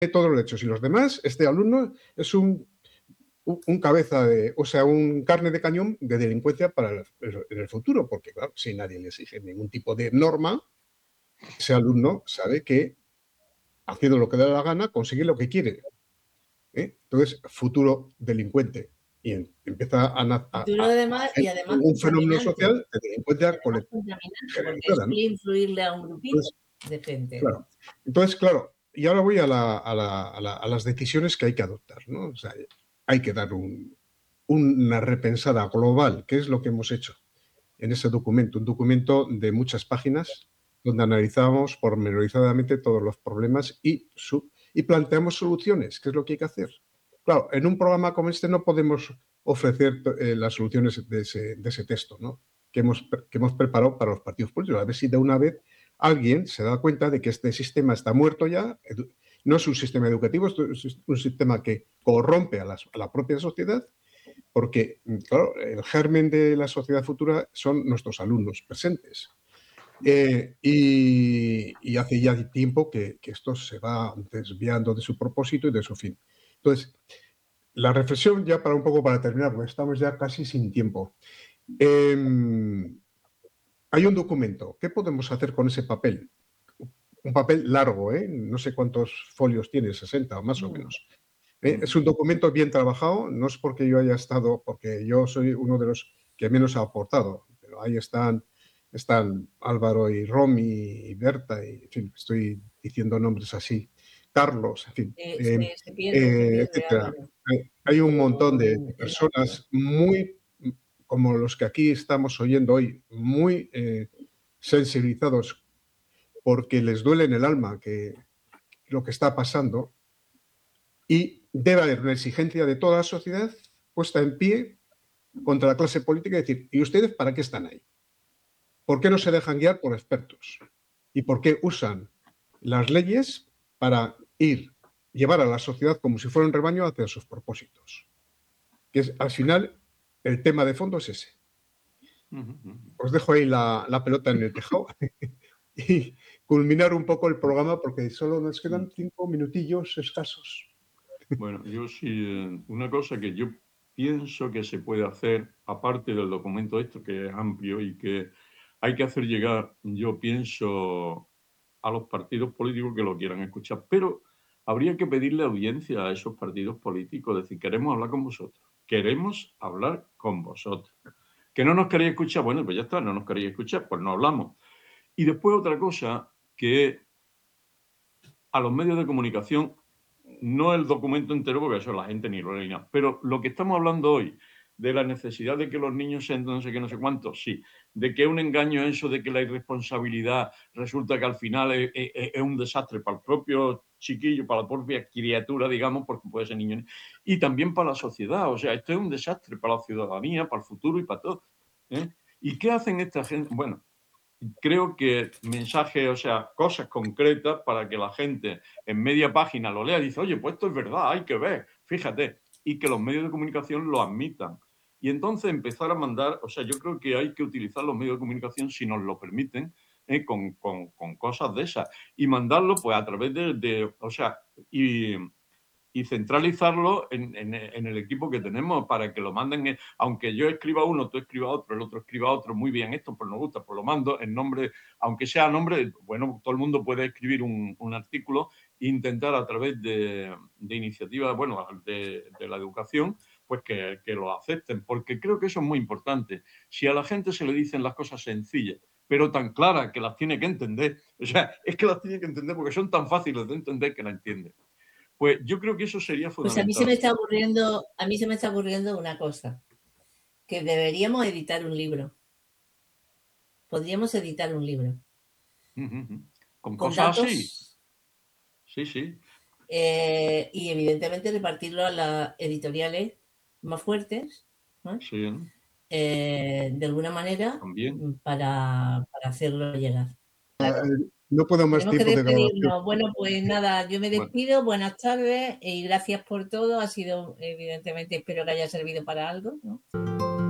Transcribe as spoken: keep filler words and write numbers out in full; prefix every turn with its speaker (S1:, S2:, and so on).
S1: todos los hechos y los demás, este alumno es un, un, un cabeza de, o sea, un carne de cañón de delincuencia para el, el, el futuro, porque claro, si nadie le exige ningún tipo de norma, ese alumno sabe que haciendo lo que le da la gana consigue lo que quiere. ¿eh? Entonces, futuro delincuente. Y en, empieza a, a, a,
S2: Futuro además, y además
S1: un fenómeno
S2: contaminante.
S1: social de delincuencia
S2: Además contaminante, porque
S1: generalizada, ¿no?
S2: suele influirle a un grupito
S1: Entonces,
S2: de gente,
S1: claro.
S2: ¿no?
S1: Entonces, claro, y ahora voy a, la, a, la, a, la, a las decisiones que hay que adoptar, ¿no? O sea, hay que dar un, una repensada global, que es lo que hemos hecho en ese documento, un documento de muchas páginas donde analizamos pormenorizadamente todos los problemas y, su, y planteamos soluciones, que es lo que hay que hacer. Claro, en un programa como este no podemos ofrecer eh, las soluciones de ese, de ese texto, ¿no? que, hemos, que hemos preparado para los partidos políticos. A ver si de una vez alguien se da cuenta de que este sistema está muerto ya. No es un sistema educativo, es un sistema que corrompe a, las, a la propia sociedad, porque, claro, el germen de la sociedad futura son nuestros alumnos presentes. Eh, y, y hace ya tiempo que, que esto se va desviando de su propósito y de su fin. Entonces, la reflexión ya para un poco para terminar, porque estamos ya casi sin tiempo. Eh, hay un documento. ¿Qué podemos hacer con ese papel? Un papel largo, ¿eh? No sé cuántos folios tiene, sesenta o más o menos. ¿Eh? Es un documento bien trabajado, no es porque yo haya estado, porque yo soy uno de los que menos ha aportado, pero ahí están, están Álvaro y Romy y Berta, y en fin, estoy diciendo nombres así, Carlos, en fin,
S2: Eh,
S1: eh,
S2: se, se pierde, se
S1: eh,
S2: pierde,
S1: etcétera.
S2: Álvaro.
S1: Hay un montón de
S2: En, en
S1: personas muy, como los que aquí estamos oyendo hoy, muy eh, sensibilizados porque les duele en el alma que lo que está pasando. Y debe haber una exigencia de toda la sociedad puesta en pie contra la clase política y decir, ¿y ustedes para qué están ahí? ¿Por qué no se dejan guiar por expertos? ¿Y por qué usan las leyes para ir, llevar a la sociedad como si fuera un rebaño hacia sus propósitos? Que es, al final, el tema de fondo es ese. Os dejo ahí la, la pelota en el tejado y culminar un poco el programa porque solo nos quedan cinco minutillos escasos.
S3: Bueno, yo sí, una cosa que yo pienso que se puede hacer, aparte del documento esto que es amplio y que hay que hacer llegar, yo pienso, a los partidos políticos que lo quieran escuchar, pero habría que pedirle audiencia a esos partidos políticos, es decir, queremos hablar con vosotros, queremos hablar con vosotros. Que no nos queréis escuchar, bueno, pues ya está, no nos queréis escuchar, pues no hablamos. Y después otra cosa, que a los medios de comunicación, no el documento entero, porque eso la gente ni lo lee, pero lo que estamos hablando hoy, de la necesidad de que los niños sean no sé qué, no sé cuánto, sí. De que es un engaño eso de que la irresponsabilidad resulta que al final es, es, es un desastre para el propio chiquillo, para la propia criatura, digamos, porque puede ser niño, y también para la sociedad. O sea, esto es un desastre para la ciudadanía, para el futuro y para todo. ¿eh? ¿Y qué hacen esta gente? Bueno, creo que mensajes, o sea, cosas concretas para que la gente en media página lo lea y dice, oye, pues esto es verdad, hay que ver, fíjate, y que los medios de comunicación lo admitan. Y entonces empezar a mandar, o sea, yo creo que hay que utilizar los medios de comunicación, si nos lo permiten, eh, con, con, con cosas de esas, y mandarlo pues a través de, de o sea, y... y centralizarlo en, en, en, el equipo que tenemos para que lo manden, aunque yo escriba uno, tú escribas otro, el otro escriba otro, muy bien, esto pues nos gusta, pues lo mando en nombre, aunque sea nombre, bueno, todo el mundo puede escribir un, un artículo e intentar a través de, de iniciativas, bueno, de, de la educación, pues que, que lo acepten, porque creo que eso es muy importante. Si a la gente se le dicen las cosas sencillas, pero tan claras que las tiene que entender, o sea, es que las tiene que entender porque son tan fáciles de entender que la entiende. Pues yo creo que eso sería fundamental.
S2: Pues a mí se me está ocurriendo, a mí se me está ocurriendo una cosa, que deberíamos editar un libro. Podríamos editar un libro.
S3: Uh-huh. Con,
S2: con
S3: cosas
S2: datos,
S3: así. Sí, sí.
S2: Eh, y evidentemente repartirlo a las editoriales más fuertes, ¿no?
S3: Sí.
S2: Eh, de alguna manera,
S3: también
S2: para, para hacerlo llegar.
S1: No puedo más
S2: Tenemos
S1: tiempo
S2: que
S1: de grabación.
S2: despedirnos. Bueno, pues nada, yo me despido. Bueno. Buenas tardes y gracias por todo. Ha sido, evidentemente, espero que haya servido para algo, ¿no?